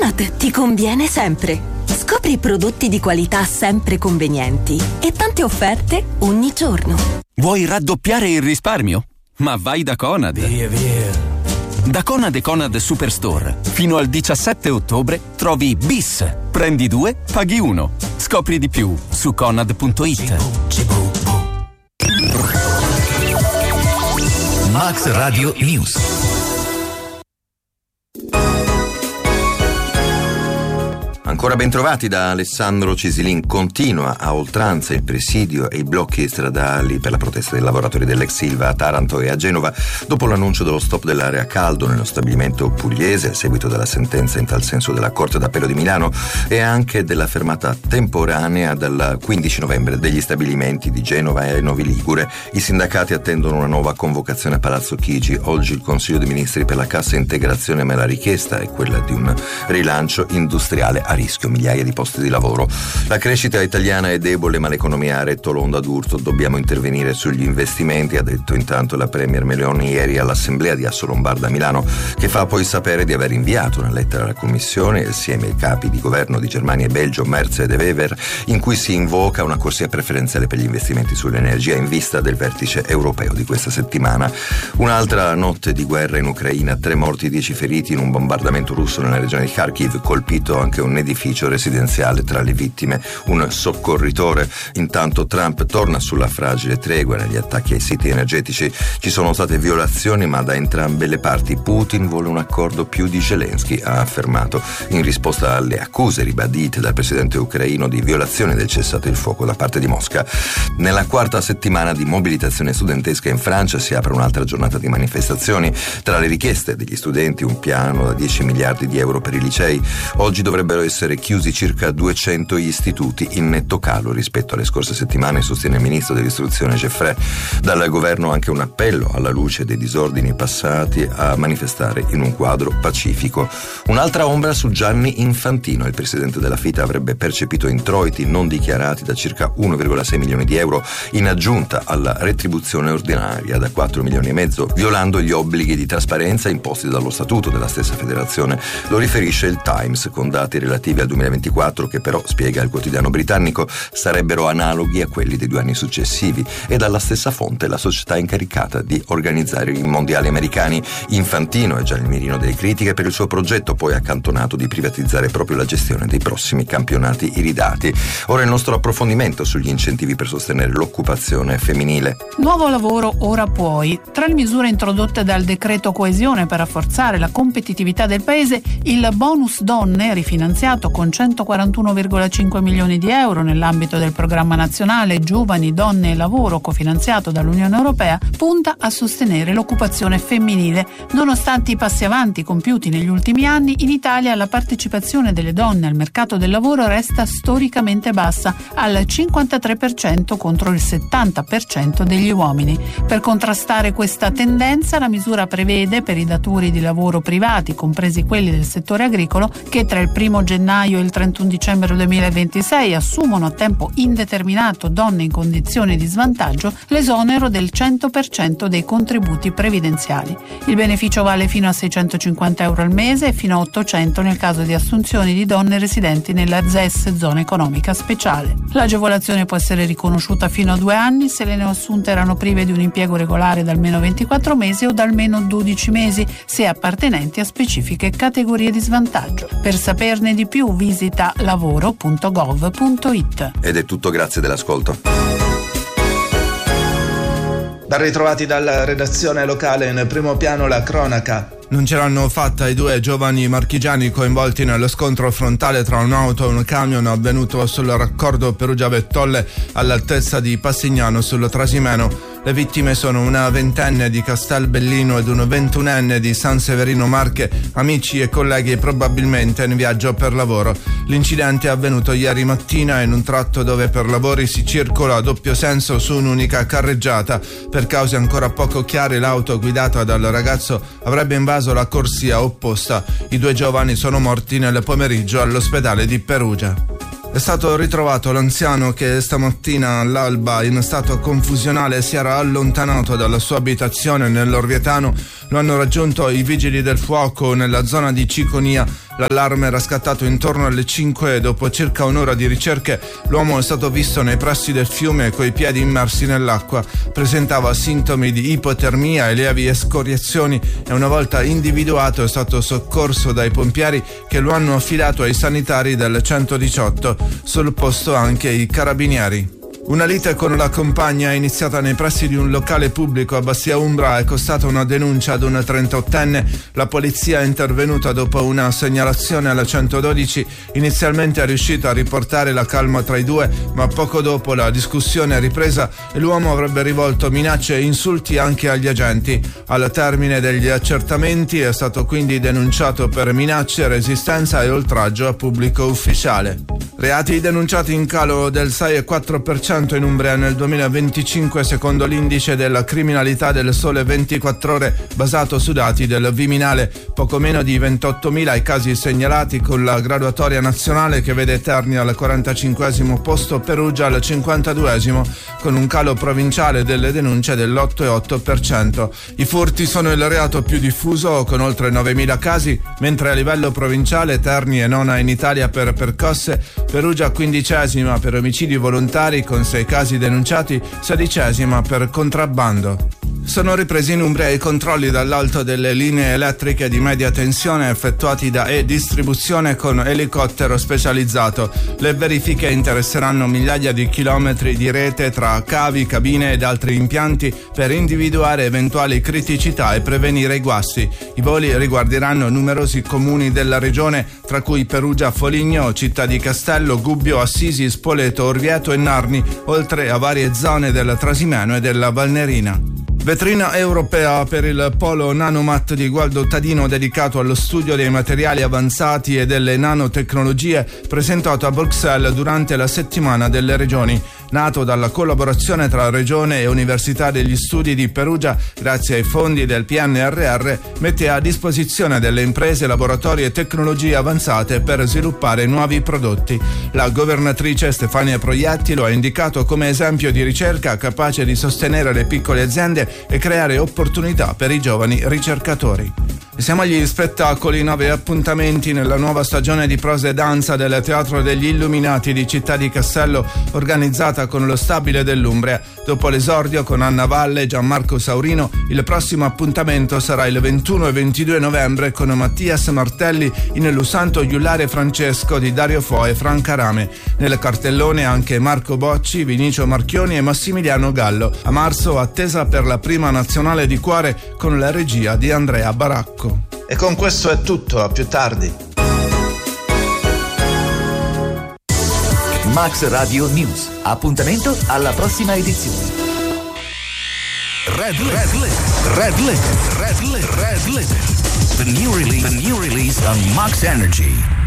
Conad ti conviene sempre. Scopri prodotti di qualità sempre convenienti e tante offerte ogni giorno. Vuoi raddoppiare il risparmio? Ma vai da Conad. Via. Da Conad e Conad Superstore fino al 17 ottobre trovi bis. Prendi 2, paghi 1. Scopri di più su conad.it. Max Radio News. Ancora ben trovati da Alessandro Cisilin. Continua a oltranza il presidio e i blocchi stradali per la protesta dei lavoratori dell'ex Ilva a Taranto e a Genova dopo l'annuncio dello stop dell'area caldo nello stabilimento pugliese a seguito della sentenza in tal senso della Corte d'Appello di Milano e anche della fermata temporanea dal 15 novembre degli stabilimenti di Genova e Novi Ligure. I sindacati attendono una nuova convocazione a Palazzo Chigi. Oggi il Consiglio dei Ministri per la cassa integrazione, ma la richiesta è quella di un rilancio industriale a rischio migliaia di posti di lavoro. La crescita italiana è debole, ma l'economia ha retto l'onda d'urto. Dobbiamo intervenire sugli investimenti, ha detto intanto la Premier Meloni ieri all'Assemblea di Assolombarda a Milano, che fa poi sapere di aver inviato una lettera alla Commissione insieme ai capi di governo di Germania e Belgio, Merz ed Weber, in cui si invoca una corsia preferenziale per gli investimenti sull'energia in vista del vertice europeo di questa settimana. Un'altra notte di guerra in Ucraina, 3 morti, 10 feriti in un bombardamento russo nella regione di Kharkiv, colpito anche un edificio residenziale, tra le vittime un soccorritore. Intanto Trump torna sulla fragile tregua negli attacchi ai siti energetici. Ci sono state violazioni, ma da entrambe le parti. Putin vuole un accordo più di Zelensky, ha affermato, in risposta alle accuse ribadite dal presidente ucraino di violazione del cessate il fuoco da parte di Mosca. Nella quarta settimana di mobilitazione studentesca in Francia si apre un'altra giornata di manifestazioni. Tra le richieste degli studenti un piano da 10 miliardi di euro per i licei. Oggi dovrebbero essere chiusi circa 200 istituti, in netto calo rispetto alle scorse settimane, sostiene il ministro dell'istruzione Geffrey. Dal governo anche un appello, alla luce dei disordini passati, a manifestare in un quadro pacifico. Un'altra ombra su Gianni Infantino. Il presidente della FITA avrebbe percepito introiti non dichiarati da circa 1,6 milioni di euro in aggiunta alla retribuzione ordinaria da 4 milioni e mezzo, violando gli obblighi di trasparenza imposti dallo statuto della stessa federazione. Lo riferisce il Times, con dati relativi al 2024 che però, spiega il quotidiano britannico, sarebbero analoghi a quelli dei 2 anni successivi, e dalla stessa fonte la società incaricata di organizzare i mondiali americani. Infantino è già nel mirino delle critiche per il suo progetto, poi accantonato, di privatizzare proprio la gestione dei prossimi campionati iridati. Ora il nostro approfondimento sugli incentivi per sostenere l'occupazione femminile. Nuovo lavoro ora puoi. Tra le misure introdotte dal decreto coesione per rafforzare la competitività del paese, il bonus donne, rifinanziato con 141,5 milioni di euro nell'ambito del programma nazionale Giovani, Donne e Lavoro, cofinanziato dall'Unione Europea, punta a sostenere l'occupazione femminile. Nonostante i passi avanti compiuti negli ultimi anni, in Italia la partecipazione delle donne al mercato del lavoro resta storicamente bassa, al 53% contro il 70% degli uomini. Per contrastare questa tendenza, la misura prevede per i datori di lavoro privati, compresi quelli del settore agricolo, che tra il 1 gennaio e il 31 dicembre 2026 assumono a tempo indeterminato donne in condizioni di svantaggio, l'esonero del 100% dei contributi previdenziali. Il beneficio vale fino a 650 euro al mese e fino a 800 nel caso di assunzioni di donne residenti nella ZES, zona economica speciale. L'agevolazione può essere riconosciuta fino a 2 anni se le neoassunte erano prive di un impiego regolare da almeno 24 mesi o da almeno 12 mesi, se appartenenti a specifiche categorie di svantaggio. Per saperne di più visita lavoro.gov.it. Ed è tutto, grazie dell'ascolto. Ben ritrovati dalla redazione locale. In primo piano la cronaca. Non ce l'hanno fatta i 2 giovani marchigiani coinvolti nello scontro frontale tra un'auto e un camion avvenuto sul raccordo Perugia-Vettolle all'altezza di Passignano sul Trasimeno. Le vittime sono una 20enne di Castelbellino ed un 21enne di San Severino Marche, amici e colleghi probabilmente in viaggio per lavoro. L'incidente è avvenuto ieri mattina in un tratto dove per lavori si circola a doppio senso su un'unica carreggiata. Per cause ancora poco chiare, l'auto guidata dal ragazzo avrebbe invaso la corsia opposta. I 2 giovani sono morti nel pomeriggio all'ospedale di Perugia. È stato ritrovato l'anziano che stamattina all'alba in stato confusionale si era allontanato dalla sua abitazione nell'Orvietano. Lo hanno raggiunto i vigili del fuoco nella zona di Ciconia L'allarme era scattato intorno alle 5 e dopo circa un'ora di ricerche l'uomo è stato visto nei pressi del fiume coi piedi immersi nell'acqua. Presentava sintomi di ipotermia e lievi escoriazioni e una volta individuato è stato soccorso dai pompieri che lo hanno affidato ai sanitari del 118. Sul posto anche i carabinieri. Una lite con la compagna è iniziata nei pressi di un locale pubblico a Bastia Umbra, è costata una denuncia ad un 38enne. La polizia è intervenuta dopo una segnalazione alla 112. Inizialmente è riuscita a riportare la calma tra i due, ma poco dopo la discussione è ripresa e l'uomo avrebbe rivolto minacce e insulti anche agli agenti. Al termine degli accertamenti è stato quindi denunciato per minacce, resistenza e oltraggio a pubblico ufficiale. Reati denunciati in calo del 6,4% in Umbria nel 2025 secondo l'indice della criminalità del Sole 24 Ore basato su dati del Viminale. Poco meno di 28.000 i casi segnalati, con la graduatoria nazionale che vede Terni al 45esimo posto, Perugia al 52esimo, con un calo provinciale delle denunce dell'8,8%. I furti sono il reato più diffuso con oltre 9.000 casi, mentre a livello provinciale Terni è nona in Italia per percosse, Perugia 15esima per omicidi volontari con 6 casi denunciati, 16esima per contrabbando. Sono ripresi in Umbria i controlli dall'alto delle linee elettriche di media tensione effettuati da E-Distribuzione con elicottero specializzato. Le verifiche interesseranno migliaia di chilometri di rete tra cavi, cabine ed altri impianti per individuare eventuali criticità e prevenire i guasti. I voli riguarderanno numerosi comuni della regione, tra cui Perugia, Foligno, Città di Castello, Gubbio, Assisi, Spoleto, Orvieto e Narni, oltre a varie zone del Trasimeno e della Valnerina. Vetrina europea per il polo Nanomat di Gualdo Tadino dedicato allo studio dei materiali avanzati e delle nanotecnologie, presentato a Bruxelles durante la settimana delle regioni. Nato dalla collaborazione tra Regione e Università degli Studi di Perugia, grazie ai fondi del PNRR, mette a disposizione delle imprese laboratori e tecnologie avanzate per sviluppare nuovi prodotti. La governatrice Stefania Proietti lo ha indicato come esempio di ricerca capace di sostenere le piccole aziende e creare opportunità per i giovani ricercatori. Siamo agli spettacoli, 9 appuntamenti nella nuova stagione di prosa e danza del Teatro degli Illuminati di Città di Castello, organizzata con lo Stabile dell'Umbria. Dopo l'esordio con Anna Valle e Gianmarco Saurino, il prossimo appuntamento sarà il 21 e 22 novembre con Mattias Martelli in Lo Santo Giullare Francesco di Dario Fo e Franca Rame. Nel cartellone anche Marco Bocci, Vinicio Marchioni e Massimiliano Gallo. A marzo attesa per la prima nazionale di cuore con la regia di Andrea Baracco. E con questo è tutto, a più tardi. Max Radio News. Appuntamento alla prossima edizione. Red Limit. The new release on Max Energy.